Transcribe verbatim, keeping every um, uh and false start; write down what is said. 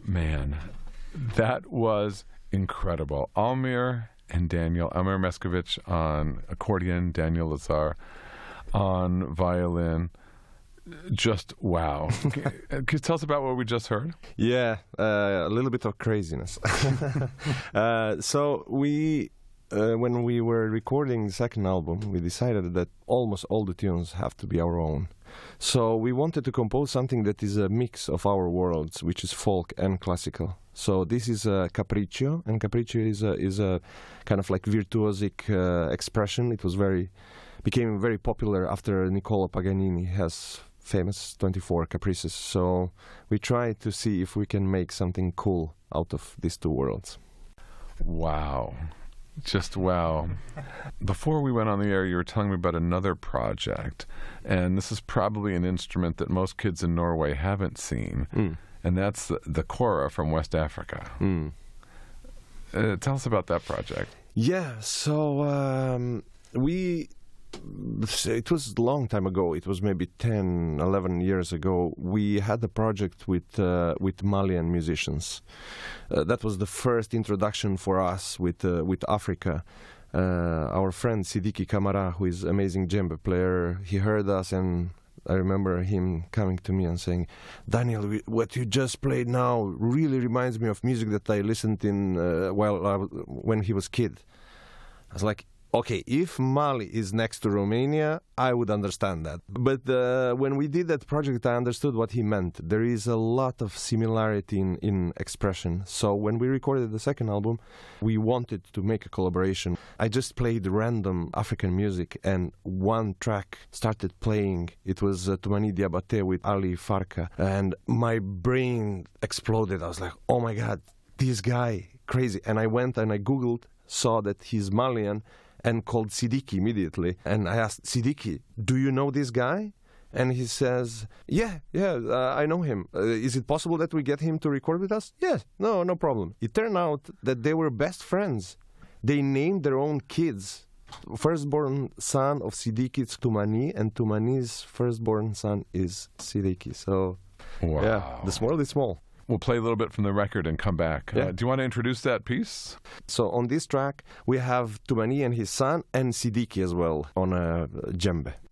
Man, that was incredible. Almir and Daniel, Almir Meskovich on accordion, Daniel Lazar on violin. Just wow. Can you tell us about what we just heard? Yeah, uh, a little bit of craziness. uh, so we, uh, when we were recording the second album, we decided that almost all the tunes have to be our own. So we wanted to compose something that is a mix of our worlds, which is folk and classical. So this is a Capriccio, and Capriccio is a, is a kind of like virtuosic uh, expression. It was very, became very popular after Niccolo Paganini has famous twenty-four Caprices. So we try to see if we can make something cool out of these two worlds. Wow. Just wow. Before we went on the air, you were telling me about another project, and this is probably an instrument that most kids in Norway haven't seen, mm. and that's the, the kora from West Africa. Mm. Uh, tell us about that project. Yeah, so um, we... It was a long time ago. It was maybe ten, eleven years ago. We had a project with uh, with Malian musicians. Uh, that was the first introduction for us with uh, with Africa. Uh, our friend Sidiki Kamara, who is an amazing djembe player, he heard us, and I remember him coming to me and saying, "Daniel, we, what you just played now really reminds me of music that I listened in uh, while I was, when he was kid." I was like, okay, if Mali is next to Romania, I would understand that. But uh, when we did that project, I understood what he meant. There is a lot of similarity in, in expression. So when we recorded the second album, we wanted to make a collaboration. I just played random African music, and one track started playing. It was uh, Toumani Diabaté with Ali Farka, and my brain exploded. I was like, oh my God, this guy, crazy. And I went and I Googled, saw that he's Malian, and called Sidiki immediately. And I asked, Sidiki, do you know this guy? And he says, yeah, yeah, uh, I know him. Uh, is it possible that we get him to record with us? Yes, no, no problem. It turned out that they were best friends. They named their own kids. Firstborn son of Sidiki is Toumani, and Toumani's firstborn son is Sidiki. So, wow. Yeah, this world is small. We'll play a little bit from the record and come back. Yeah. Uh, do you want to introduce that piece? So on this track, we have Toumani and his son, and Sidiki as well on a djembe.